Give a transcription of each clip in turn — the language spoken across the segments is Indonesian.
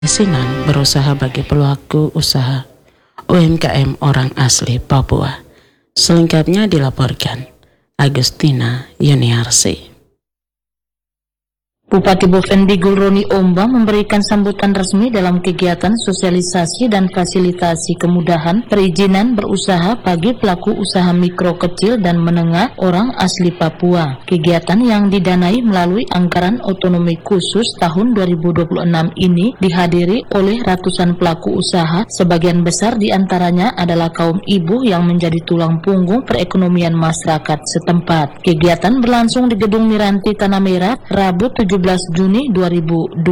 Asinan berusaha bagi pelaku usaha UMKM orang asli Papua. Selengkapnya dilaporkan Agustina Yuniarsi. Bupati Bovendigul Roni Omba memberikan sambutan resmi dalam kegiatan sosialisasi dan fasilitasi kemudahan perizinan berusaha bagi pelaku usaha mikro kecil dan menengah orang asli Papua. Kegiatan yang didanai melalui anggaran otonomi khusus tahun 2026 ini dihadiri oleh ratusan pelaku usaha, sebagian besar diantaranya adalah kaum ibu yang menjadi tulang punggung perekonomian masyarakat setempat. Kegiatan berlangsung di Gedung Miranti Tanah Merah, Rabu 17 Juni 2026.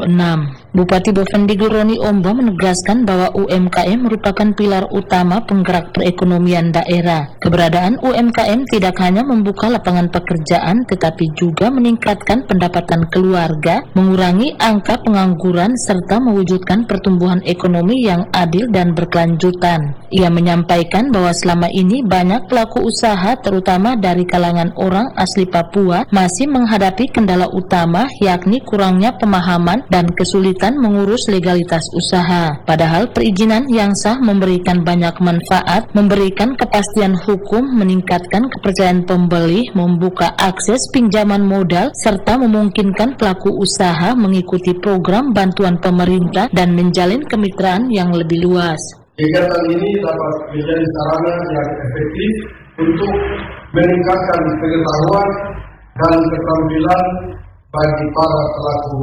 Bupati Bovendigul Roni Omba menegaskan bahwa UMKM merupakan pilar utama penggerak perekonomian daerah. Keberadaan UMKM tidak hanya membuka lapangan pekerjaan tetapi juga meningkatkan pendapatan keluarga, mengurangi angka pengangguran serta mewujudkan pertumbuhan ekonomi yang adil dan berkelanjutan. Ia menyampaikan bahwa selama ini banyak pelaku usaha terutama dari kalangan orang asli Papua masih menghadapi kendala utama yakni kurangnya pemahaman dan kesulitan mengurus legalitas usaha. Padahal perizinan yang sah memberikan banyak manfaat, memberikan kepastian hukum, meningkatkan kepercayaan pembeli, membuka akses pinjaman modal, serta memungkinkan pelaku usaha mengikuti program bantuan pemerintah dan menjalin kemitraan yang lebih luas. Kegiatan ini dapat menjadi sarana yang efektif untuk meningkatkan pengetahuan dan keterampilan bagi para pelaku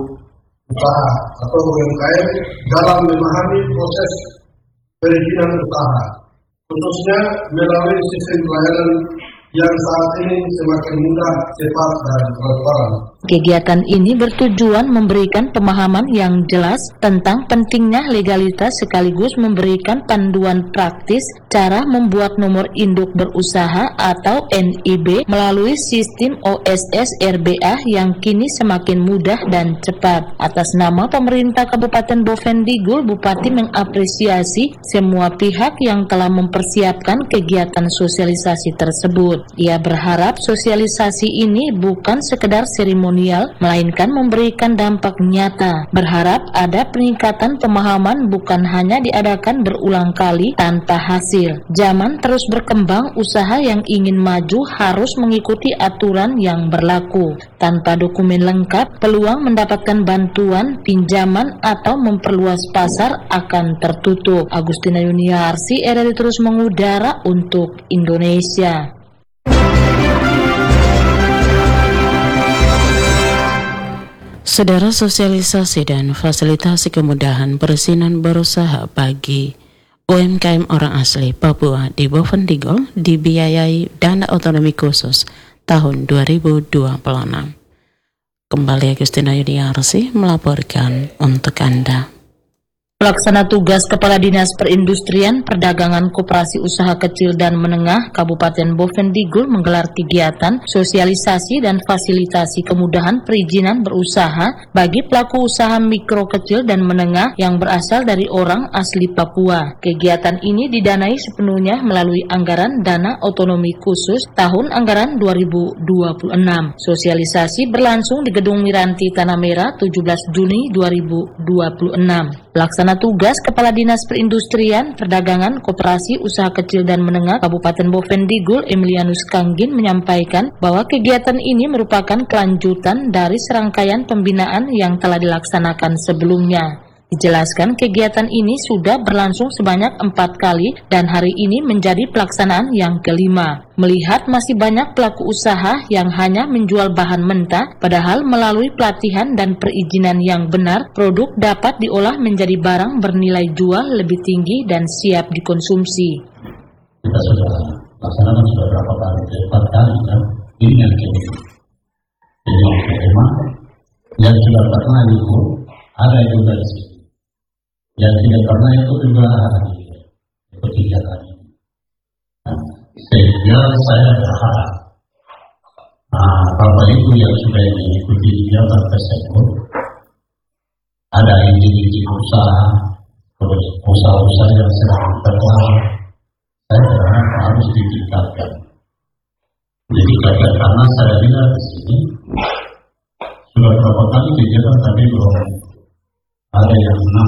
usaha atau UMKM dalam memahami proses perizinan usaha, khususnya melalui sistem pelayanan yang saat ini semakin mudah, cepat, dan transparan. Kegiatan ini bertujuan memberikan pemahaman yang jelas tentang pentingnya legalitas sekaligus memberikan panduan praktis cara membuat nomor induk berusaha atau NIB melalui sistem OSS RBA yang kini semakin mudah dan cepat. Atas nama pemerintah Kabupaten Bovendigul, Bupati mengapresiasi semua pihak yang telah mempersiapkan kegiatan sosialisasi tersebut. Ia berharap sosialisasi ini bukan sekedar seremonial, melainkan memberikan dampak nyata. Berharap ada peningkatan pemahaman bukan hanya diadakan berulang kali tanpa hasil. Zaman terus berkembang, usaha yang ingin maju harus mengikuti aturan yang berlaku. Tanpa dokumen lengkap, peluang mendapatkan bantuan, pinjaman, atau memperluas pasar akan tertutup. Agustina Yuniarsi, RRI terus mengudara untuk Indonesia. Saudara, sosialisasi dan fasilitasi kemudahan perizinan berusaha bagi UMKM orang asli Papua di Bovendigul dibiayai dana otonomi khusus tahun 2026. Kembali Agustina Yuniarsi melaporkan untuk Anda. Pelaksana tugas Kepala Dinas Perindustrian, Perdagangan, Koperasi Usaha Kecil dan Menengah Kabupaten Bovendigul menggelar kegiatan sosialisasi dan fasilitasi kemudahan perizinan berusaha bagi pelaku usaha mikro kecil dan menengah yang berasal dari orang asli Papua. Kegiatan ini didanai sepenuhnya melalui anggaran dana otonomi khusus tahun anggaran 2026. Sosialisasi berlangsung di Gedung Miranti Tanah Merah 17 Juni 2026. Pelaksana tugas Kepala Dinas Perindustrian, Perdagangan, Koperasi Usaha Kecil dan Menengah Kabupaten Bovendigul Emilianus Kanggin menyampaikan bahwa kegiatan ini merupakan kelanjutan dari serangkaian pembinaan yang telah dilaksanakan sebelumnya. Dijelaskan kegiatan ini sudah berlangsung sebanyak 4 kali dan hari ini menjadi pelaksanaan yang kelima. Melihat masih banyak pelaku usaha yang hanya menjual bahan mentah, padahal melalui pelatihan dan perizinan yang benar, produk dapat diolah menjadi barang bernilai jual lebih tinggi dan siap dikonsumsi. Kita sudah laksanakan sudah berapa kali, 4 kali kan? Ini yang kelima. Yang sudah pernah itu ada juga di sini. Yang tidak pernah itu juga ada itu 3 kali. Sehingga saya berharap Bapak Ibu yang sudah mengikuti kegiatan tersebut, ada izin-izin usaha, terus usaha-usaha yang sedang terlalu, saya berharap harus ditingkatkan. Ditingkatkan karena saya lihat di sini sudah berapa kali kegiatan tapi belum ada yang